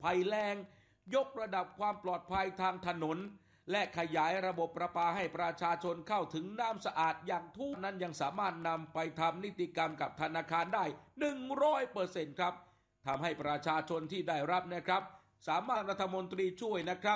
ภัยแล้งยกระดับความปลอดภัยทางถนนและขยายระบบประปาให้ประชาชนเข้าถึงน้ำสะอาดอย่างทั่วนั้นยังสามารถนำไปทำนิติกรรมกับธนาคารได้ 100% ครับทำให้ประชาชนที่ได้รับนะครับสามารถรัฐมนตรีช่วยนะครับ